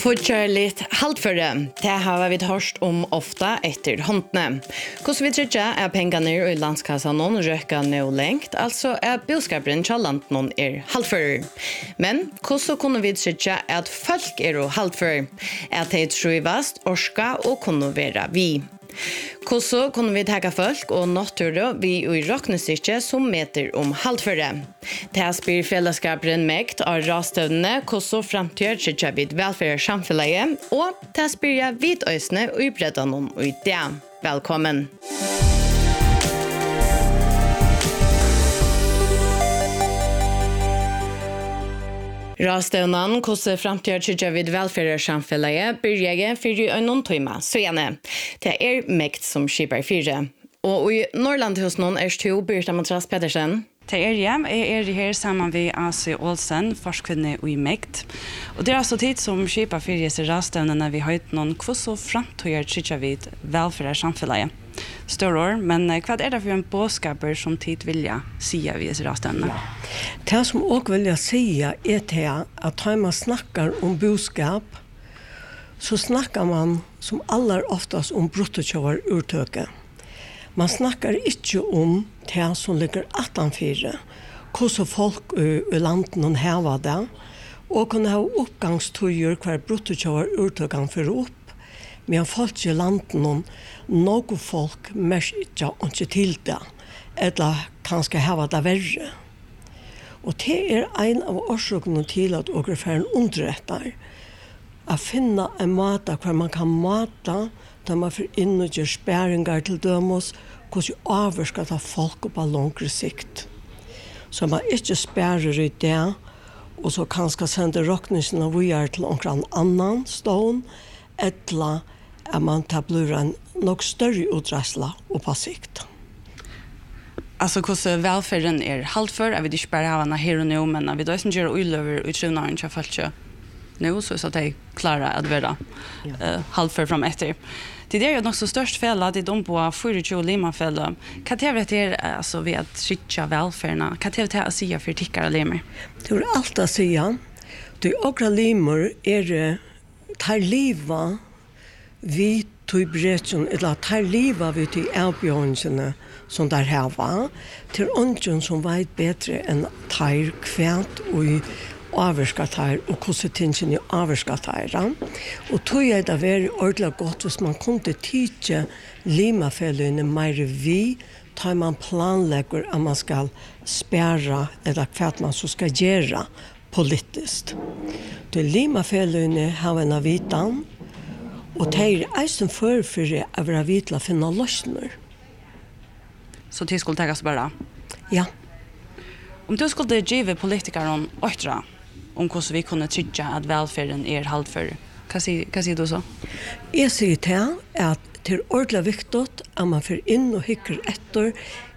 Fortjørligt halvføre, det har vi hørt om ofte etter håndene. Hvordan vi tror er pengene i landskassan noen røkker ned lengt, altså er budskaperen til landet noen halvføre. Men hvordan kunne vi tror at folk halvføre, at de trivast, orska og kunne være vi? Hvordan kunne vi ta folk og natur vi i Rocknestykke som meter om halvføre? Det spyr fellesskaperen mekt av rastøvnene hvordan fremtid sitter vi velfærd samfunnet, og det spyr jeg vidt øsene og utbredde noen og det. Velkommen! Rastøvnen, hvordan fremtid sitter vi velfærdssamfunnet, begynner for noen timer, så gjerne. Det mekt som skipper 4. Og i Norrland hos noen to, Birta Matras Pedersen. Det jeg her sammen med AC Olsen, forskvinne og i mekt. Og det altså tid som skipper 4 i rastøvnene vi har hørt noen, hvordan fremtid sitter vi velfærdssamfunnet. Større år, men hva det for en bådskaper som tid vilja sier vi i rastøvnene? Det som også vilja sier til at når man snakker om budskap, så snakker man som aller oftast om bruttokjøver urtøket. Man snakker ikke om det som ligger 18-4, hvordan folk i landet noen hever det, og kunne ha oppgangstøyer hver bruttokjøver urtøkene for opp, men folk i landet noen folk mest ikke til det, eller kanskje hever det verre. Og det en av årsakene til at dere får en underretter, å finne en måte hvor man kan mate, der man får inn og gjør spæringer til dømes, hvordan over skal ta folk på langere sikt. Så man ikke spærer i det, og så kanskje sende rockningsene videre til noen annen stående, eller at man tar blir en nok større utreisle og på sikt. Altså hvordan velferden halvfør, jeg vil ikke bare ha henne her og nå, men vi da som gjør uløver utrivnaren til folk nå, så at de klarer å være halvfør frem etter. Det jo nok så størst fälla det de på 24 limafälla. Hva det alltså vi att skicka välfärden? Hva det att säga för tickare limer? Det är allt att säga. Det okra limer tar liva vi tog bretjen, eller tar liva vi till avbjörnsene som där här var, till ånden som vet bättre än tar kvärt och avskatar och konsekvensen i avskatar. Och tog jag det var ordentligt gott hvis man kunde teacha limafällene mer vi tar man planlägger att man ska spärra eller kvart man så ska göra politiskt. Det limafällene har en vitan och det eisen för att vara vitla finna lösningar. Så det skulle tagas bara? Ja. Om du skulle ge politiker om åttra, om hvordan vi kunne trygge at velferden halvfør, hva sier du så? Jeg sier til at det ordentlig viktig at man får inn og hykker etter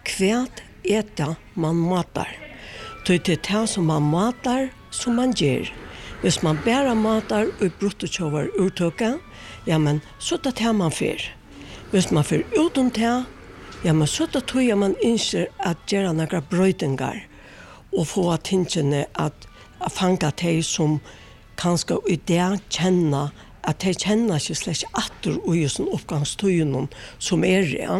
hva man matar. Det det som man matar, som man gjør. Hvis man bare matar og bruttokjøver urtøket, ja, men så det man får. Hvis man får utom det, ja, men så det tror jeg man ønsker at gjøre noen brøytinger og få tingene at fanga de som kanskje i det kjenner at de kjenner ikke slett atter og i sånn oppgangstøyen som ja.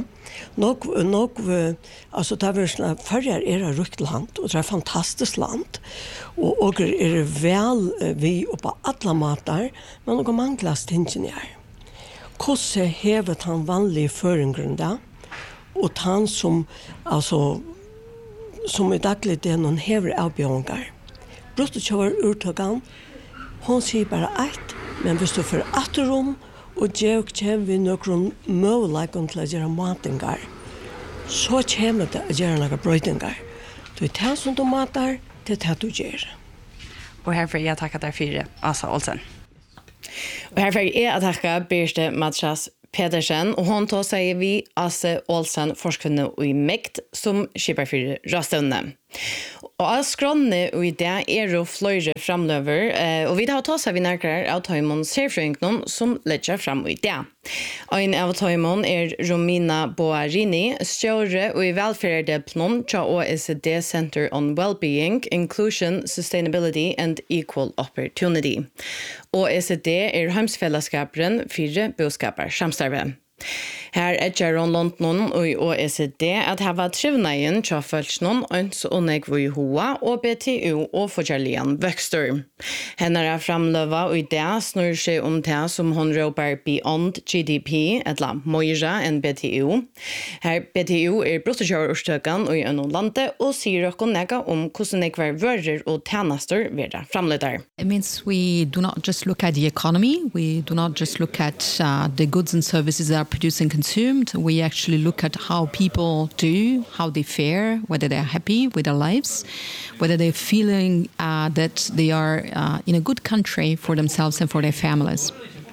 Altså det sånn, førre det rukt land, og det fantastisk land, og det vel vi på alle måter, men noe mangler tingene her. Hvordan hevet han vanlige føringren da, og han som, altså, som i daglig det noen hever avbjørnger. Bruttokjøver urtøkene, hun sier bare ett, men hvis du får atterom, og det kommer vi noen mulighet til å gjøre matinger, så kommer det å gjøre noen brøytinger. Du det som du mater, det det du gjør. Og herfor jeg takker deg for Asa Olsen. Og herfor jeg takker Birte Matras Pedersen, og hun tar seg vi Asa Olsen, forskvinne og i mekt, som skipper for rastøvnene. Og skrånne og i det jo flere framløver, og vi har tatt seg vi nærkere av Tøymon Serfrøyngen som legger fram i det. En av Tøymon Romina Boarini, stjøre og i velferdeplen til OECD Center on Wellbeing, Inclusion, Sustainability and Equal Opportunity. OECD Heimsfellesskaperen 4 boskaper samstarve. Her Jaron London og OECD at hava trivnaien til følsnon øns og negvui hoa og BTU og forskjelligen vøkstur. Henne framløva og idé snur seg om det som hun råper Beyond GDP, etla møyra enn BTU. Her BTU bruttekjørerstøkken og i ønne landet og sier okko nega om hvordan negvar vører og tjenester vera framløtar. It means we do not just look at the economy, we do not just look at the goods and services that are produced and consumed. We actually look at how people do, how they fare, whether they're happy with their lives, whether they're feeling that they are in a good country for themselves and for their families.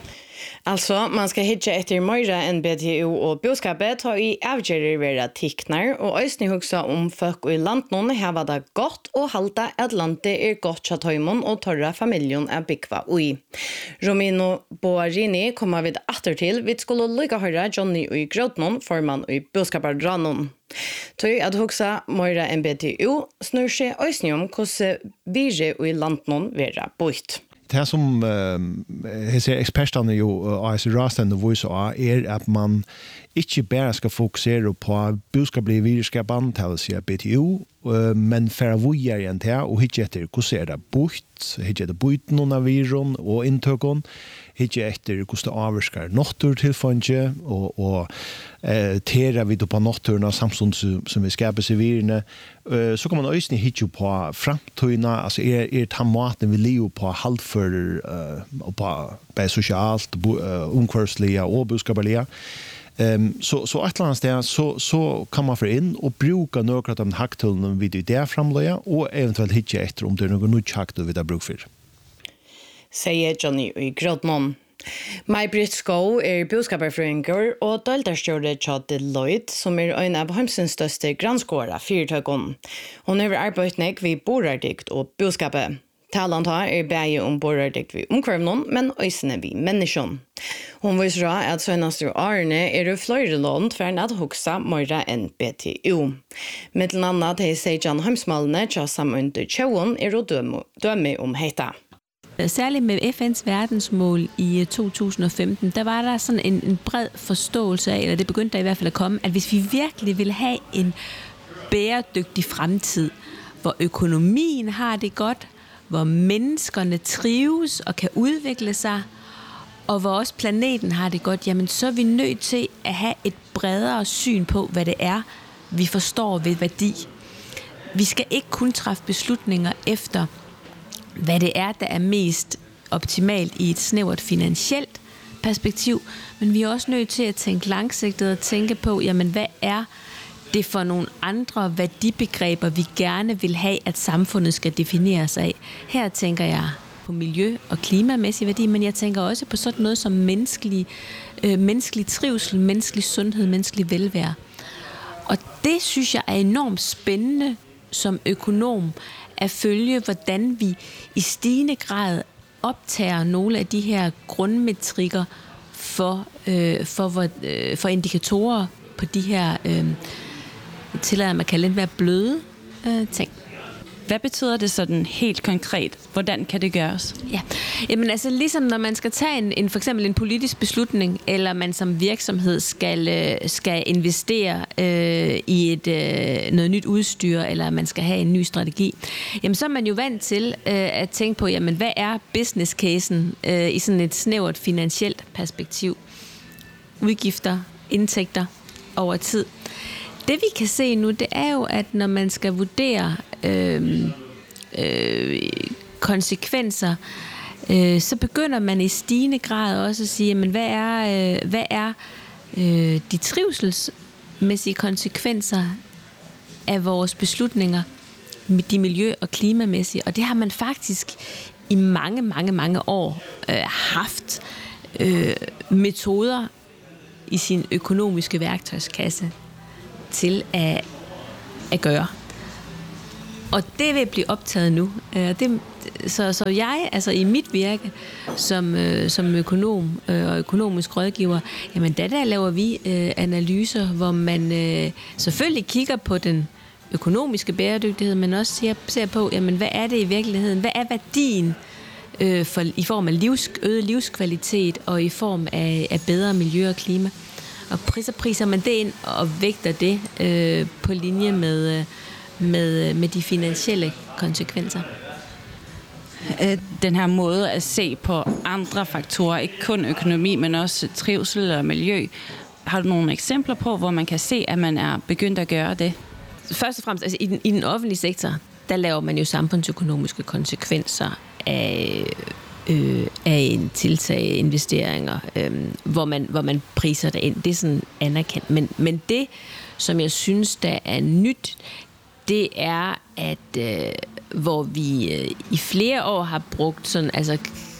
Altså, man skal hitje etter møyre enn BTU og boskapet, ta i avgjerer vera tikknar, og øysni hugsa om folk i landnån heva det godt og halda at landet godt tja tøymon og torra familjon byggva ui. Romino Boarini kommer vid atter til, vi skulle lykka høyra Johnny og Grådnån, formann og boskapar Dranon. Tøy at hugsa møyre enn BTU snur seg øysni om hvordan vire og i landnån vera bort. Det som ekspertene jo AS Rastende viser at man ikke bare skal fokusere på budskapelig virkeskapen, til å si BTU, men for å våge igjen til, og ikke etter hvordan det bort, ikke etter bort noen av viren og inntøkken, ikke etter hvordan det avvarsker naturtilfanget, og tera vi på naturen samtidig som vi skaper seg virene, så kan man også hitte på fremtøyene, altså ta maten vi lever på halvfører, og på sosialt, omkvørslige og budskapelige. Så et eller annet sted så kan man få inn og bruke noen av de haktølene vi det framløyer, og eventuelt hitte etter om det er noen nytt haktøl vi har brukt for. Sier Johnny i Grådnån. May-Britt Skov boskaperfrøyngur og døldarstjåre til Deloitte, som en av Heimsens største granskåra fyrtøkken. Hun har arbeidet ved borardikt og boskapet. Talant her beie om borardikt ved omkvarvnån, men øysene ved menneskjån. Hun viser at sønnaste årene flere lån for at huksa møyre enn BTU. Mittelen annet til Seijan Heimsmalene til samfunnet tjåen å døme om heita. Særligt med FN's verdensmål i 2015, der var der sådan en bred forståelse af, eller det begyndte der i hvert fald at komme, at hvis vi virkelig vil have en bæredygtig fremtid, hvor økonomien har det godt, hvor menneskerne trives og kan udvikle sig, og hvor også planeten har det godt, jamen så er vi nødt til at have et bredere syn på, hvad det er, vi forstår ved værdi. Vi skal ikke kun træffe beslutninger efter, hvad det er, der er mest optimalt i et snævert finansielt perspektiv, men vi er også nødt til at tænke langsigtet og tænke på, jamen hvad er det for nogle andre værdibegreber, vi gerne vil have, at samfundet skal defineres af. Her tænker jeg på miljø- og klimamæssig værdi, men jeg tænker også på sådan noget som menneskelig trivsel, menneskelig sundhed, menneskelig velvære. Og det synes jeg er enormt spændende som økonom, at følge, hvordan vi i stigende grad optager nogle af de her grundmetrikker for indikatorer på de her, tillader man kalde lidt mere bløde ting. Hvad betyder det sådan helt konkret? Hvordan kan det gøres? Ja, jamen altså ligesom når man skal tage for eksempel en politisk beslutning, eller man som virksomhed skal investere i noget nyt udstyr, eller man skal have en ny strategi, jamen så er man jo vant til at tænke på, jamen hvad er business casen i sådan et snævert finansielt perspektiv? Udgifter, indtægter over tid. Det vi kan se nu, det er jo, at når man skal vurdere konsekvenser, så begynder man i stigende grad også at sige, men hvad er de trivselsmæssige konsekvenser af vores beslutninger, de miljø- og klimamæssige? Og det har man faktisk i mange år haft metoder i sin økonomiske værktøjskasse til at gøre. Og det vil blive optaget nu. Så jeg, altså i mit virke som økonom og økonomisk rådgiver, jamen der laver vi analyser, hvor man selvfølgelig kigger på den økonomiske bæredygtighed, men også ser på, jamen hvad er det i virkeligheden? Hvad er værdien i form af øget livskvalitet og i form af bedre miljø og klima? Og priser man det ind og vægter det på linje med de finansielle konsekvenser. Den her måde at se på andre faktorer, ikke kun økonomi, men også trivsel og miljø. Har du nogle eksempler på, hvor man kan se, at man er begyndt at gøre det? Først og fremmest, altså i den offentlige sektor, der laver man jo samfundsøkonomiske konsekvenser af en tiltag, investeringer, hvor man priser det ind. Det er sådan anerkendt. Men det, som jeg synes, der er nyt, det er, at hvor vi i flere år har brugt sådan, altså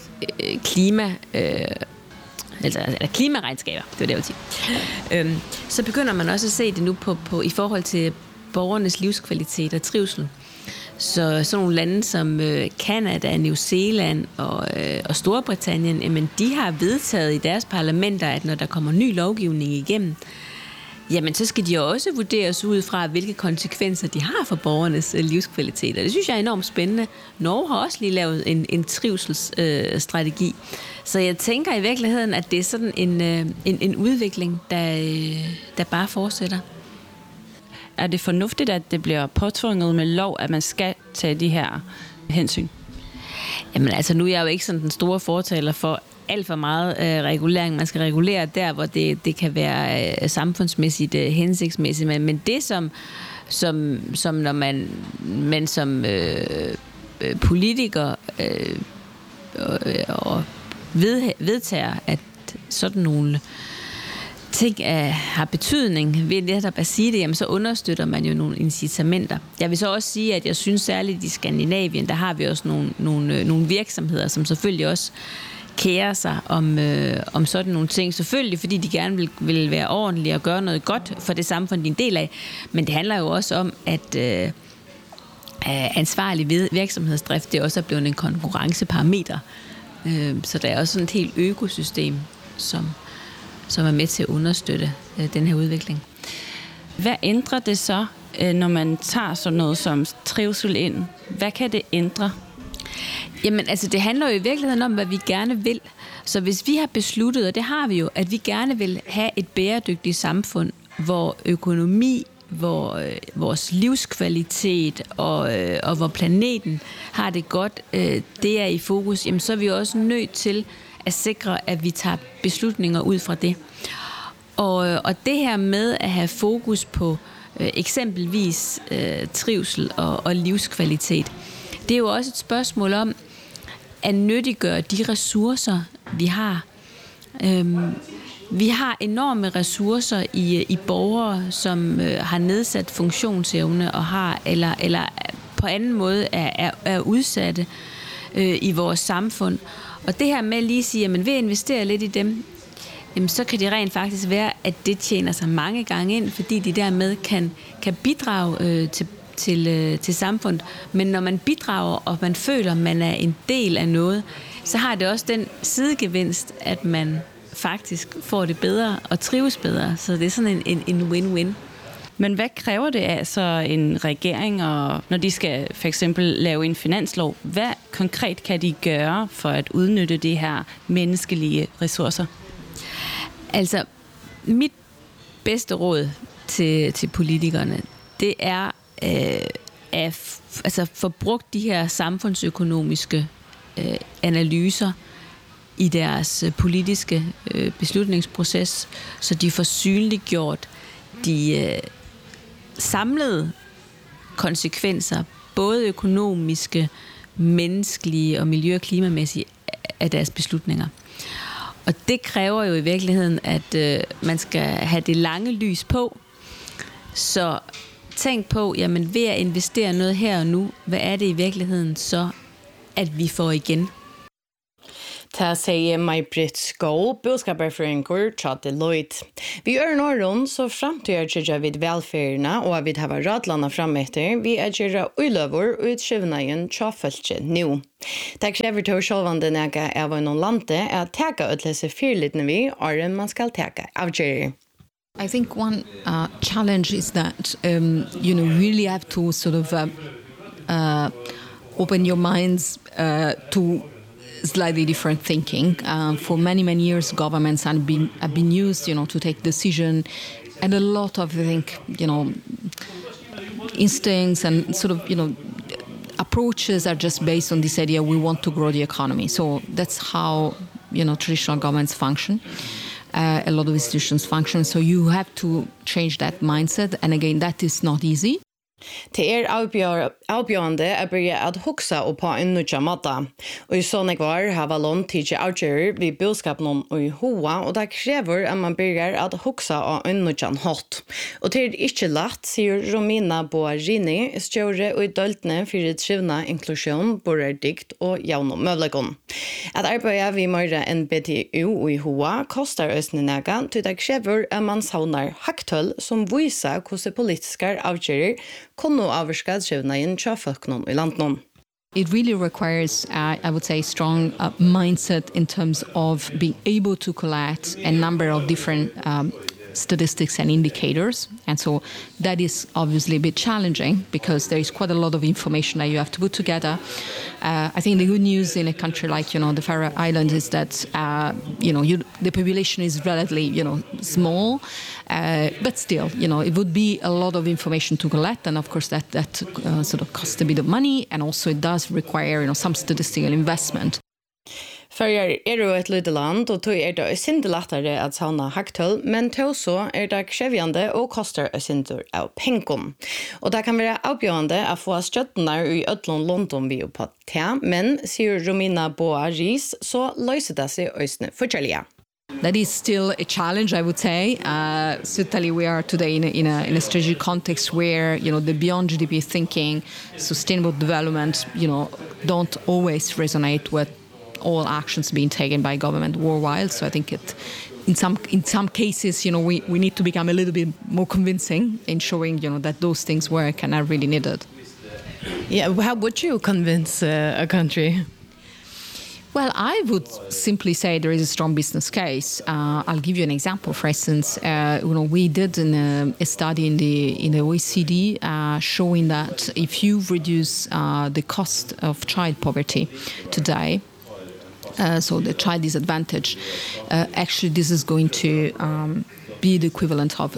klimaregnskaber, det var det, jeg ville sige. Så begynder man også at se det nu på i forhold til borgernes livskvalitet og trivsel. Så sådan nogle lande som Canada, New Zealand og Storbritannien, jamen de har vedtaget i deres parlamenter, at når der kommer ny lovgivning igennem, jamen så skal de også vurderes ud fra, hvilke konsekvenser de har for borgernes livskvalitet. Og det synes jeg er enormt spændende. Norge har også lige lavet en trivselsstrategi. Så jeg tænker i virkeligheden, at det er sådan en udvikling, der bare fortsætter. Er det fornuftigt, at det bliver påtvunget med lov, at man skal tage de her hensyn? Jamen altså, nu er jeg jo ikke sådan den store fortaler for alt for meget regulering. Man skal regulere der, hvor det kan være samfundsmæssigt hensigtsmæssigt. Men det, som når man som politiker og vedtager, at sådan nogle ting har betydning ved netop at sige det, jamen så understøtter man jo nogle incitamenter. Jeg vil så også sige, at jeg synes særligt i Skandinavien, der har vi også nogle virksomheder, som selvfølgelig også kærer sig om sådan nogle ting. Selvfølgelig, fordi de gerne vil være ordentlige og gøre noget godt for det samfund, de er en del af. Men det handler jo også om, at ansvarlig virksomhedsdrift, det også er blevet en konkurrenceparameter. Så der er også sådan et helt økosystem, som er med til at understøtte den her udvikling. Hvad ændrer det så, når man tager sådan noget som trivsel ind? Hvad kan det ændre? Jamen, altså det handler jo i virkeligheden om, hvad vi gerne vil. Så hvis vi har besluttet, og det har vi jo, at vi gerne vil have et bæredygtigt samfund, hvor økonomi, hvor vores livskvalitet og hvor planeten har det godt, det er i fokus, jamen så er vi også nødt til at sikre, at vi tager beslutninger ud fra det. Og det her med at have fokus på eksempelvis trivsel og livskvalitet, det er jo også et spørgsmål om at nyttiggøre de ressourcer, vi har. Vi har enorme ressourcer i borgere, som har nedsat funktionsevne og har eller på anden måde er udsatte i vores samfund. Og det her med lige at sige, at man vil investere lidt i dem, jamen så kan det rent faktisk være, at det tjener sig mange gange ind, fordi de dermed kan bidrage til samfundet. Men når man bidrager, og man føler, at man er en del af noget, så har det også den sidegevinst, at man faktisk får det bedre og trives bedre. Så det er sådan en win-win. Men hvad kræver det af så en regering, og når de skal for eksempel lave en finanslov? Hvad konkret kan de gøre for at udnytte de her menneskelige ressourcer? Altså, mit bedste råd til politikerne, det er at få brugt de her samfundsøkonomiske analyser i deres politiske beslutningsproces, så de får synliggjort de samlede konsekvenser, både økonomiske, menneskelige og miljø- og klimamæssige af deres beslutninger. Og det kræver jo i virkeligheden, at man skal have det lange lys på. Så tænk på, jamen ved at investere noget her og nu, hvad er det i virkeligheden så, at vi får igen? Ta säger Maj-Britt Skå, boskaparföreningar tja Deloitte. Vi norron så framtida vid välfärderna och vid hava radlarna frametter vi göra ulövor och utskivnagen tja fölkje nu. Det kräver till självande näga av en lande att täcka utlöse fyrlitne vi och man ska täcka avgöra. I think one challenge is that really have to sort of open your minds to slightly different thinking. For many years, governments have been used, to take decision, and a lot of, I think, instincts and sort of, approaches are just based on this idea we want to grow the economy. So that's how, traditional governments function. A lot of institutions function. So you have to change that mindset. And again, that is not easy. Det avbjørende å börja att huxa och på en nutja matta. Och i sånne kvar har valon tidsi avgjører vid budskapen i hoa, og det krever at man börjar att huxa av en nutjan hot. Og det ikke lagt, sier Romina Boarini, stjøre og i døltene for trivna inklusjon, borerdikt og javno møvlegon. At arbeida vi mer enn BTU i hoa kostar østene nega, til det krever at man savnar haktøll som viser hvordan politiske avgjører kunne avvarska trivnagen tja folknon i landnon. It really requires, I would say, strong mindset in terms of being able to collect a number of different statistics and indicators. And so that is obviously a bit challenging because there is quite a lot of information that you have to put together. I think the good news in a country like, the Faroe Islands is that, the population is relatively, small, but still, it would be a lot of information to collect. And of course that sort of costs a bit of money. And also it does require, some statistical investment. Førjar jo et lite land, og tog det sinde lettere at savna haktøll, men til så det krevjande og koster sindur av penkom. Og det kan være avbjørende å få støttene i Øtlund London vi på te, men, sier Romina Boaris, så løser det seg øysene forskjellige. That is still a challenge, I would say. Certainly we are today in a strategic context where, the beyond GDP thinking, sustainable development, don't always resonate with all actions being taken by government worldwide. So I think in some cases, we need to become a little bit more convincing in showing, that those things work and are really needed. Yeah, how would you convince a country? Well, I would simply say there is a strong business case. I'll give you an example. For instance, we did a study in the OECD showing that if you reduce the cost of child poverty today, so the child disadvantage, actually this is going to be the equivalent of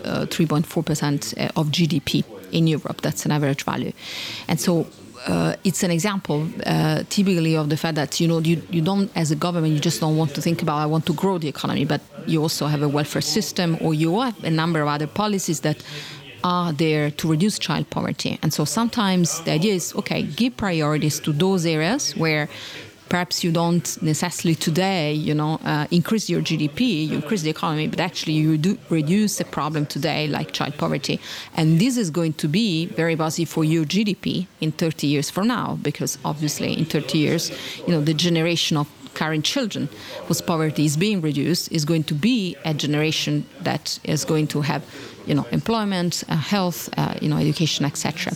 3.4% of GDP in Europe. That's an average value. And so it's an example typically of the fact that, you don't, as a government, you just don't want to think about, I want to grow the economy, but you also have a welfare system or you have a number of other policies that are there to reduce child poverty. And so sometimes the idea is, okay, give priorities to those areas where perhaps you don't necessarily today, increase your GDP, you increase the economy, but actually you do reduce a problem today like child poverty. And this is going to be very positive for your GDP in 30 years from now, because obviously in 30 years, the generation of current children whose poverty is being reduced is going to be a generation that is going to have, employment, health, education, etc.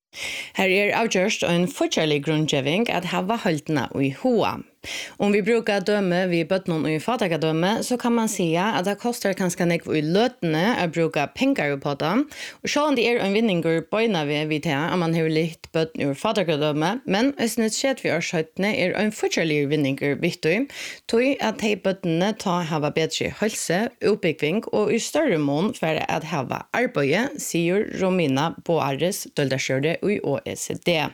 Her avgjørst en forskjellig grunngjeving at hava holdna i hoa. Om vi brukar døme vi bøtnon i fatakadøme, så kan man säga att det kostar ganska nekv i løtene å bruka pengar på det. Og sjåan det en vinninger bøyna vi til at man har litt bøtn ur fatakadøme, men østnet skjedd vi årshøytene en forskjellig vinninger vittu, tog at hei bøtnene ta hava bedre helse, utbygging og i større mån for at hava arbeid, sier Romina Boaris, døldaskjøre i OECD.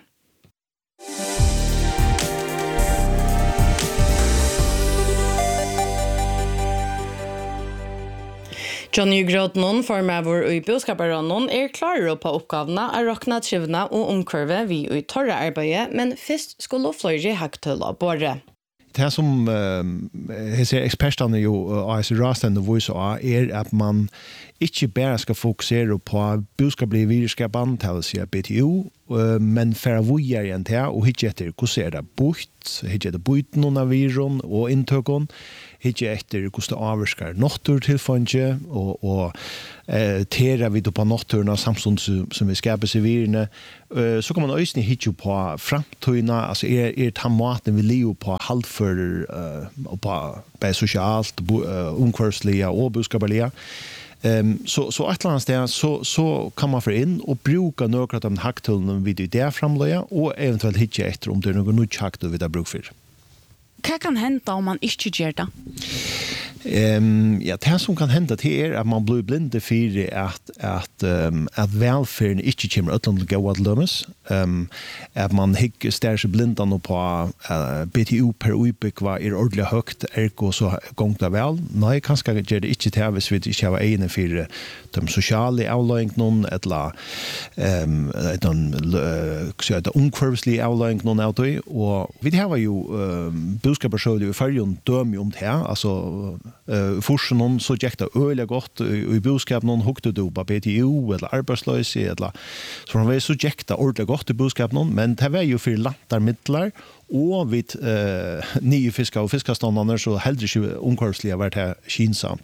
Johnny Grodnon, formøver i Boskaparannon, klar på oppgavene å råkne trivna og omkurve vi i torre arbeidet, men først skulle flere haktølle båre. Det som ser ekspertene jo AS Rasten viser at man ikke bare skal fokusere på budskapelig virskapene, til å si BTU, men färra vujar igen till och hittar efter hur det bort, hittar det bort någon av viron och intökon, hittar efter hur det avvarskar naturtillfånge och tera vid på naturna samtidigt som vi skapar sig virne. Så kan man också hitta på framtøyna, alltså maten vi lever på halvför och på socialt, omkvarsliga och boskaparliga. Så ett eller annat sted så kan man få in och bruka några av de hacktullene vid det framlöja och eventuellt hitta efter om det är någon nytt hacktull vi har bruk för. Vad kan hända om man inte gör det? Ja, det som kan hända till att man blir blind för att välfärden inte kommer utan att gå att lömmas. Att man inte stär sig blindan på BTU per utbygg var ordentligt högt, ergo så gångt det väl. Nej, kanske gör det inte till hvis vi inte har egen för de sociala avlöjningen eller den omkvarvsliga avlöjningen av det. Och vi har ju budskapet i förrjun döm om det här, alltså forsen någon så gick det öliga gott i budskap någon hukte du på BTU eller arbetslösa eller så från väl så gick det ordentligt gott i budskap någon men det var ju för lantarmittlar och vid nio fiskar och fiskaståndarna så hellre inte omkvarsliga vart här kinsamt.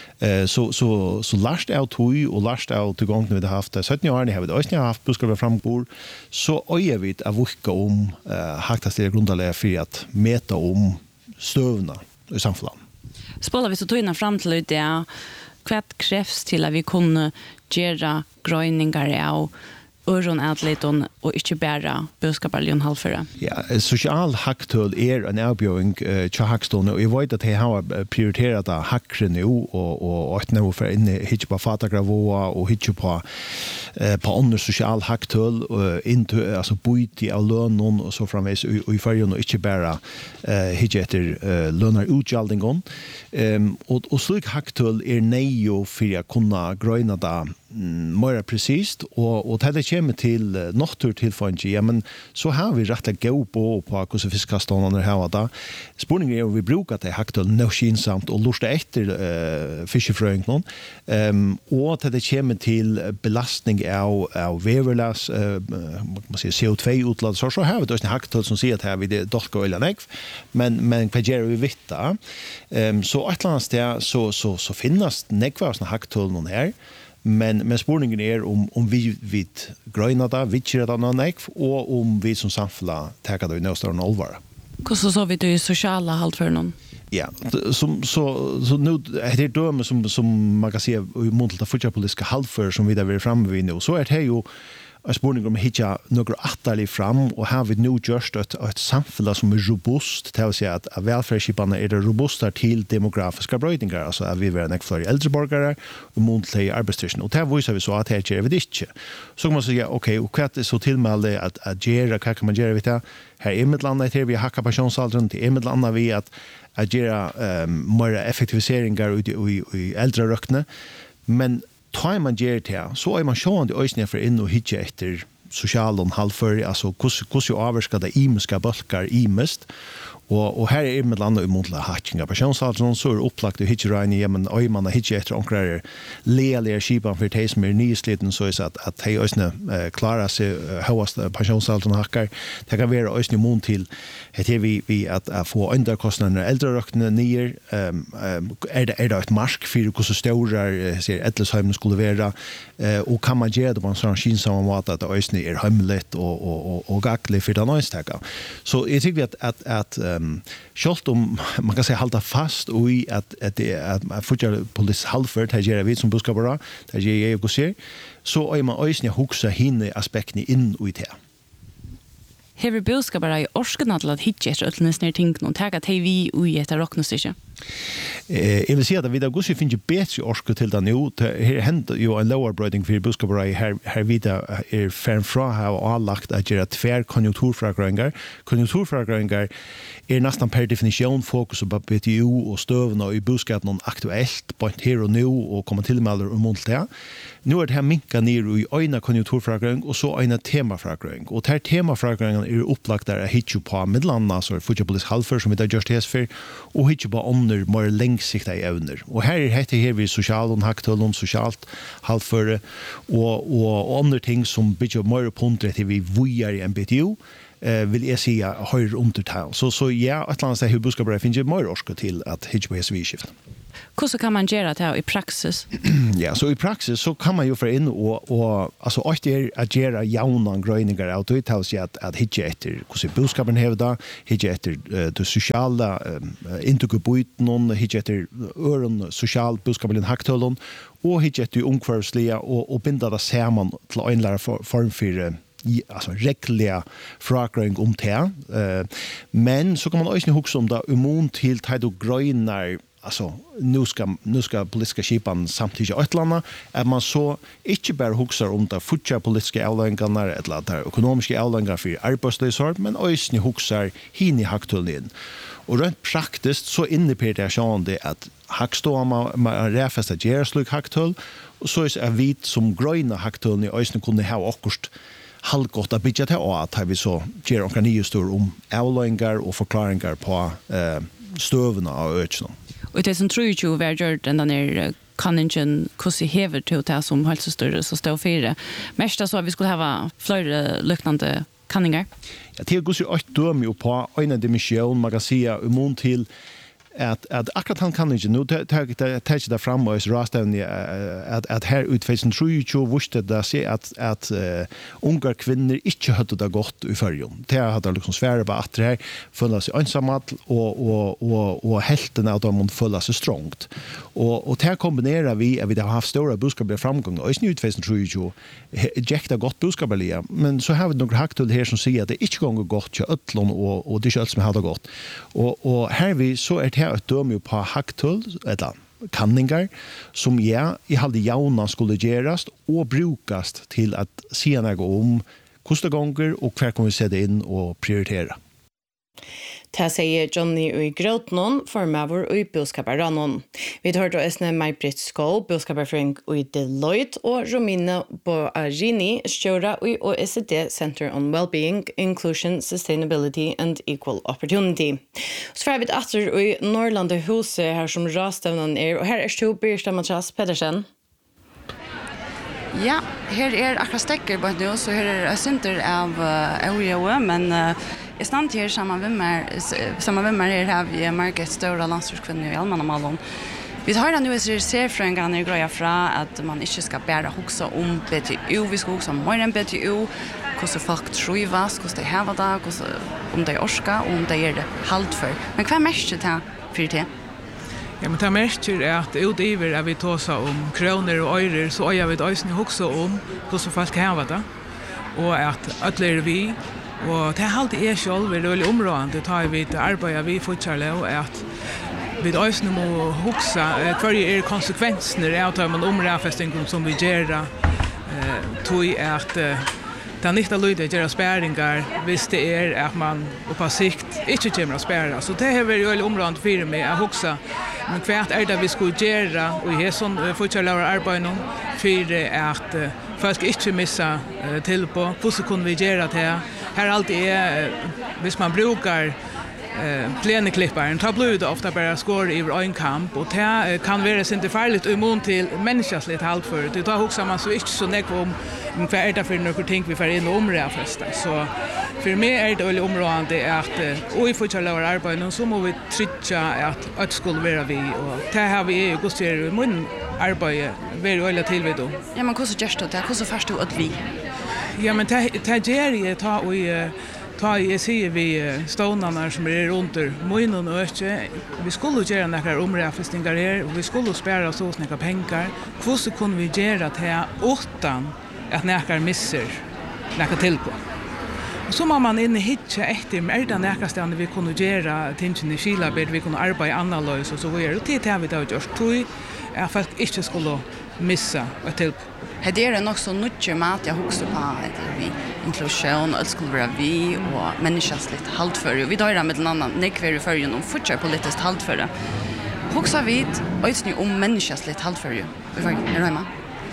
Så lärst av tog och lärst av till gång när vi har haft 17 år, har vi också haft budskap frambord, så öjer vi att vucka om haktastliga grundläge för att mäta om stövna i samfunnet. Spolar vi så tog innan fram till det, vad krävs till att vi kunna göra gröningar av öronätliton och inte bara budskaparligen halvföra? Ja, social hacktull en avbjörning till hackstående och jag vet att jag har prioriterat hackre nu och att nu för in hitcha på fatagravåa och hitcha på andra social hacktull inte alltså bojti av lönen och så framvis och i färgen och inte bara hitcha efter lönar utgjaldingen och slik hacktull nejo för att kunna gröna det mer precis och det kommer till naturtillfånge, ja men så har vi rätt att gå på hur fiskaståndarna har det. Spårningen är om vi brukar det hacktull nöskinsamt och lusta efter fiskefröjningen och det kommer till belastning av väverlas CO2-utlad så har vi då en hacktull som säger att här vi det dock går eller men vad gör vi vitta så ett eller annat sted så finns nekvar såna hacktull någon här. Men spårningen är om vi vid gröna där, vi kör det någon ek och om vi som samfälla tar det i nästan allvar. Hur så vi det i sociala halvförnon? Ja, så nu det döme som man kan se i månta futbolpolitiska halvför som vi där vill framme vid nu. Så är det ju spårningen om hitta några attarlig fram och har vi nu just ett samfälla som är robust till att säga att välfärdsskiparna är robusta till demografiska bröjningar, alltså att vi är fler äldreborgare och månatliga arbetstillfällen. Och där visar vi så att det är vi inte. Så kan man säga, okej, och vad är så tillmäle att göra, vad kan man göra vid det? Här är mitt land här vi hackar pensionsåldern, det är mitt land vi att göra mer effektiviseringar i äldre rökne. Men tar man gör det så är man sjående ösningar för in och hitta efter social halvför, alltså hur avvarskade imiska bulkar imest. Och här är med landa i månatliga hatchingar. Pensionsåldern så är upplagt och hittar rein i, men oj man har hittat efter omkrar leliga skipan för de som är nysliten så är det att de ösne klarar sig högast pensionsåldern hackar. Det kan vara ösne mån till att vi att få underkostnaderna äldre rökna ner. Är det ett marsk för hur så stora äldresheimen skulle vara och kan man göra det på en sån skinsamma mat att ösne är hemligt och gacklig för den östäcka. Så jag tycker att självt om man kan säga hålla fast i att futbolpolitisk halvfört här gör vi som budskapare där ger jag ser så är man ösnä huxa hinne aspekten in i det. Här vi budskapare i orskan att hitta efter utländskt ting och ta att vi i ett rocknustische. Jag vill säga att vi där går så finns ju bättre orska till det nu. Här händer ju en lower breeding för budskapare här vidare är framfra har anlagt att göra tvär konjunkturförgrängningar. Konjunkturförgrängningar är nästan per definition fokus på BTU och stövna i budskap någon aktuellt på här och nu och kommer till med om månatliga. Nu är det här minka ner i ena konjunkturförgrängning och så ena temaförgrängning. Och här temaförgrängningen man upplagt där hitchu på midlanda så fotbollspolitisk halvför som vi där just häs för och hitchu på under mer långsiktiga evner. Och här heter här vi social och haktullon socialt halvför och andra ting som blir mer punkt vi vujar i MBTU vill jag säga höjer undertal. Så ja, att landa sig hur buskapare finns ju mer orska till att hitchu på SV-skift. Hur kan man göra det i praxis? Ja, så i praxis så kan man ju få in och alltså åter att göra jauna gröningar av det tells ju att hitcha efter hur boskapen hävda, hitcha efter det sociala integrationsbyt någon hitcha efter öron social boskapen haktullon och hitcha efter ungkvarsliga och binda det samman till en lära form för alltså regliga frågor om det. Men så kan man också huxa om det immun till tid och grönar alltså nu ska politiska skipan samtidigt utlanda att man så inte bara huxar om det fortsatta politiska avläggarna eller det ekonomiska avläggarna för arbetslöshet men också huxar hin i haktullin. Och rent praktiskt så innebär det sjönde att hackstoma man räfasta gersluk haktull och så är vi som gröna haktullin i ösnen kunde ha akkurat halvgott att bygga till att vi så ger och kan stor om avläggar och förklaringar på stövna av öknen. Och det som tror ju var gjort den där kanningen kusi hever till det som hälsostörre så står fyra. Mest så att vi skulle ha fler liknande kanningar. Ja, det går ju att döma på en dimension man kan säga immun till att akkurat han kan inte nu tar det fram och rasten att här utfästen tror ju visste det se att unga kvinnor inte hade det gott i förrjun. Det hade liksom svära på att det här fölla sig ensamma och helten av dem fölla sig strångt. Och det kombinerar vi att vi har haft stora budskapliga framgångar och i utfästen tror ju jäkta gott budskapliga men så har vi några haktull här som säger att det inte går gott till ötlon och det är allt som har det gott. Och här vi så är det ett döme på haktull eller kanningar som i halde jauna skulle gerast och brukast till att se något om kostgånger och hur kan vi sätta in och prioritera. Det säger Johnny i Grotnon för Mavor och i Boskaparannon. Vi har hört Esne Maj-Britt Skål, Boskaparfring i Deloitte och Romina Boarini, Stjóra i OECD Center on Wellbeing, Inclusion, Sustainability and Equal Opportunity. Så får vi atter i Norrlande huset här som rastavnan och här är Birsta Matras Pedersen. Ja, här är akkurat stekker på nu, så här är center av Eureo, men jag stannar här samman med mig här vi Margaret Stora landsorskvinnor i Allmänna Malon. Vi har nu ser frågan greja fra att man inte ska bara huxa om BTU, vi ska huxa om mer än BTU, hur folk trivas, hur de har det, om de orskar och om de är halt för. Men vad är mest det för det? Ja, men det mest är att utöver att vi tar om kronor och örer så är vi också också om hur folk har det och att ötler vi och det har alltid är själv det är området tar vi det arbetar vi fortsätter och att vi också må huxa för är konsekvenserna av att man omräfästningen som vi gör tog att det är inte löjligt att göra spärringar hvis det är att man på sikt inte kommer att spärra. Så det är ju området för mig att huxa men kvart är det vi ska göra och i sån fortsätta arbeta för att folk inte missa till på hur kan vi göra det här alltid är hvis man brukar pläneklipparen tar blod ofta bara skår i en kamp och det kan vara inte farligt immun till människosligt halt för det tar också man så inte så nek om vad är det för några ting vi får in och omräfesta så för mig är det området att och i fortsätta arbeta så må vi trycka att skulle vara vi och det har vi ju gusterar mun arbete väldigt väl till vi då. Ja men hur så just det hur så förstår att vi. Ja men det ger ta och ta i se vi stånarna som är runt munnen och öke. Vi skulle göra några omräfestningar här och vi skulle spara så snäcka pengar. Hur så kunde vi göra det utan att några missar några till på. Och så må man inne hitta efter med den näkastande vi kunde göra tingen i skilabed vi kunde arbeta annorlunda och så vidare. Och det har vi då gjort. Tror jag att inte skulle missa ett till. Det är nog så mycket mat jag huxar på vi inklusion och skulle vara vi och människosligt halt för. Vi då är med en annan nekver för ju någon fortsatt politiskt halt för det. Huxar vi och om människosligt halt för ju. Vi var hemma.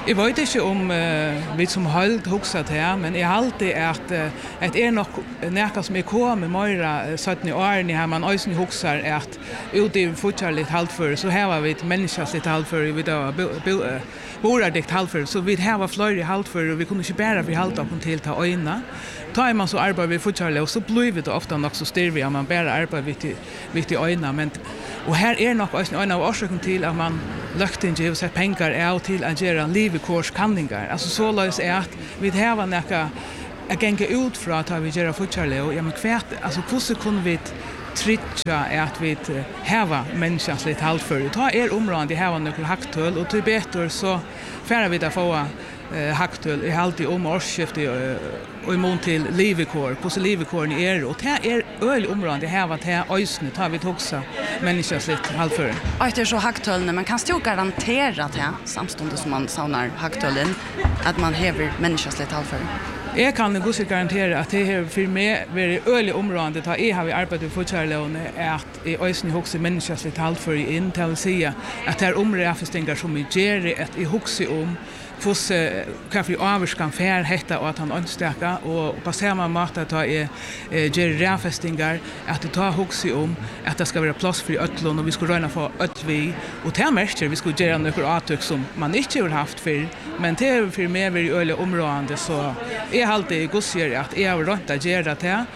Jag vet inte om vi som hållt huxat här, men jag har alltid att är nog näka som är kommer mera sådana år ni har man ösen huxar att ute i fortsatt halt för så här var vi ett människas lite halt för vi då bor dikt halt för så vi har flera halt för och vi kunde inte bara vi halt upp till ta öarna. Tar man så arbetar vi fortsatt och så blir det ofta nog så styr vi om man bara arbetar vid öarna men och här är nog en av orsakerna till att man lökten ger sig pengar av till att göra livekurskanningar. Alltså så lös är att vi har näka att gänga ut från att vi gör fortsatt och ja men kvärt alltså hur kunde vi trycka att vi häva människans lite halt för ta områden det här några hacktull och till bättre så färra vi där få hacktull är alltid årsskifte och imon till livekor på så livekor ni och det är öl områden det här vad här ösne tar vi också människans lite halt för att det är så hacktull när man kan stå garantera att samstundes som man saunar hacktullen att man häver människans lite halt för. Jag kan nog garantera att det här för mig är öl områden där jag har arbetat för fortfarande är att i ösne också människans lite halt för in till att säga att det är omräffstingar som vi ger ett i huxi om fos kaffe avskan fär hetta och att han önstaka och på samma mat att ta ger räffstingar att det tar huxi om att det ska vara plats för öllon och vi ska röna för öllvi och det märker vi skulle göra några attök som man inte har haft för men det är för mer i öle område så är alltid gossier att är runt att göra det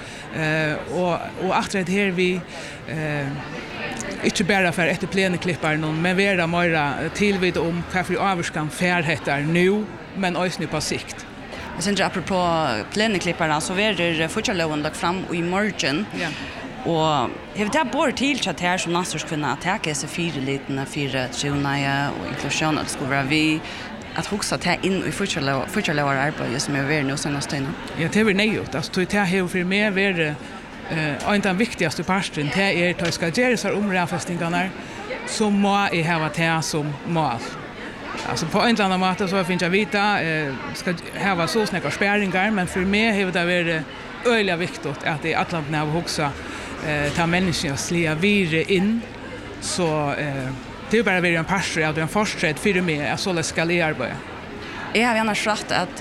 och efter det här vi inte bara för ett pleneklippar någon men vera mera tillvid om kaffe avskan färheter nu men också på sikt. Jag syns apropå pleneklippar så är det fortfarande lagt fram i morgon. Ja. Och har det bort till att här som nastorskvinna att täcka sig fyra liten fyra tjuna och inklusion att skulle vara vi att huxa ta in i fortfarande arbete som är väl nu senaste tiden. Ja, det är nejut. Alltså det här för mig är en den viktigaste parten det är att ska göra så omräffstingarna så må jag ha det som mål. Alltså på en annan måte så finns jag vita ska ha så snäcka spärringar men för mig har det varit öliga viktigt att det Atlanten av huxa ta människans liv vidare in så det är bara en pastor av den fortsätt för mig att så ska jag arbeta. Jag har gärna sagt att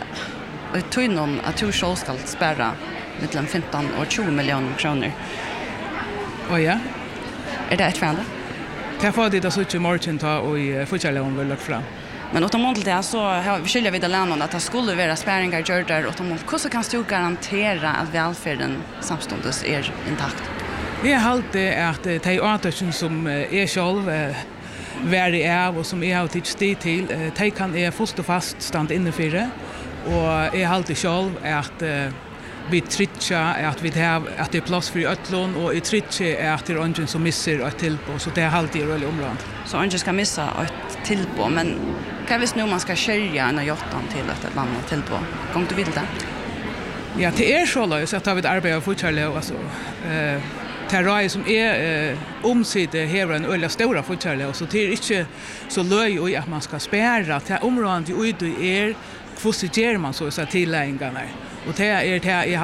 tog någon att du själv ska spärra mellan 15 och 20 miljoner kronor. Och ja. Är det ett förande? Det får det så mycket morgon ta och i fortsätta om vi lagt fram. Men åt mål det så har vi skilja vid länen att det skulle vara spärringar gör där åt mål. Hur kan du garantera att välfärden samstundes är intakt? Det är alltid att de åtgärder som är själv värde av och som är har tidigt till de kan är först och fast stand innanför det och är alltid själv att vi tritcha att vi har att det är plats för öllon och i tritcha att det är ingen som missar ett tillpå så det är alltid roligt område. Så ingen ska missa ett tillpå men kan vi nu man ska skilja en jottan till ett annat tillpå. Kom du vill det? Ja, det är så lös att vi arbetar fortfarande alltså terrain som är omsider här en ölla stora fortfarande och så det är inte så löj och att man ska spärra till området ute är hur man så tilläggarna. Och det är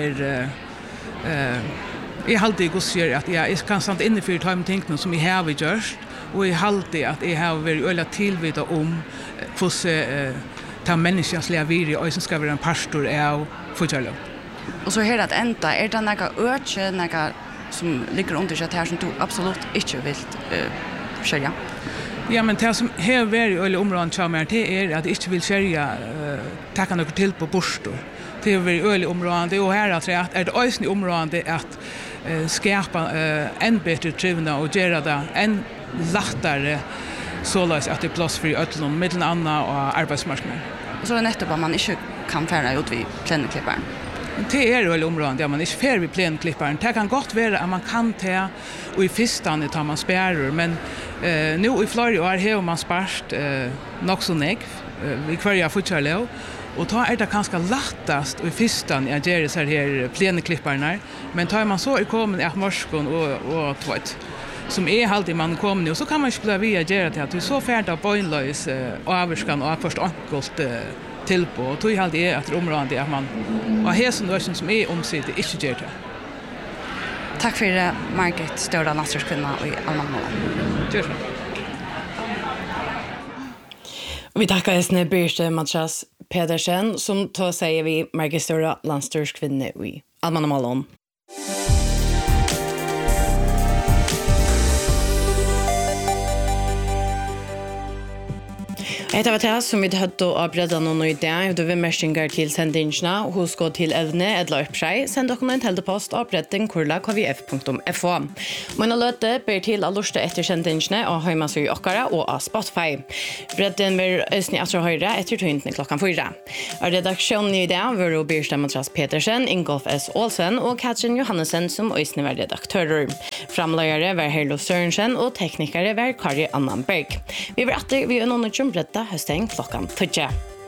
alltid gossier att jag kan samt innefyr ta med tänkna som jag har gjort och jag alltid att jag har varit ölla tillvida om hur ta människans liv och som ska vara en pastor av fortfarande. Och så här att ända är det några öke några som ligger under sig här som du absolut inte vill skilja. Ja, men det som har varit öle området som är det är att inte vill skilja tacka något till på borstor. Det är väl öle området och här att är det ösni området att skapa en bättre trivna och göra det en lättare således att det är plats för öllon mellan andra och arbetsmarknaden. Och så är det nettopp att man inte kan färra ut vid pleneklipparen. Det är väl området där man inte färr vid pleneklipparen. Det kan gott vara att man kan ta och i fistan tar man spärrar men nu i flera år har man sparskt nog så nek i kvarja fortfarande och då är det ganska lättast i fistan att göra så här pleneklipparen men tar man så i kommer att morskon och tvätt som är alltid man kommer nu så kan man ju spela via göra det att du så färda bönlös avskan och först enkelt tillpå och tog alltid är att området att man och häsen version som är omsidigt inte gör det. Tack för det, Margit Störa nastorskvinna i Almanmålen. Tack. Vi tackar Esne Birste Mathias Pedersen som tar sig vi Margistora landstyrskvinne i Almanna Malon. Et av det som vi hadde å avbrede noen i dag, og det var mersinger til sendingsene, hos gå til evne, eller opp seg, send dere en teltepost og avbredden kvf.fo. Mine løte ber til å luste etter sendingsene og høyma seg i okkara og av Spotify. Bredden vil øsne etter høyre etter tøyntene klokken 4. Av redaksjonen i dag var det Birste Mathias Pedersen, Ingolf S. Olsen og Katrin Johannesen som øsne var redaktører. Framløyere var Herlo Sørensen og teknikere var Kari Annanberg. Vi var etter vi er noen kjømbrette høsten klokken 4.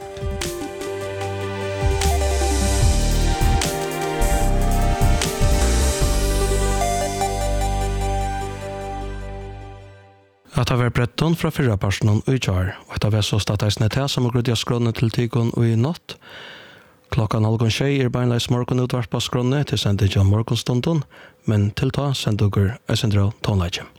At det var bretton fra 4 personen og utgjør, og at det var så stateisende til som har grødde skrånene til tigon og i natt. Klokkan 6:30 beinleis morgen utvart på skrånene til sendet John Morgonstunden, men til ta sendet dere Øsendrø Tonleitje.